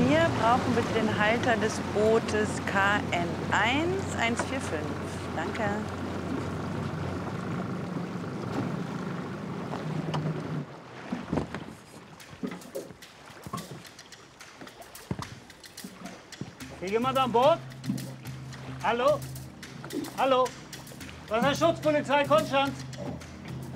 Wir brauchen bitte den Halter des Bootes KN1 145. Danke. Ist jemand an Bord? Hallo? Hallo? Wasserschutzpolizei Konstanz?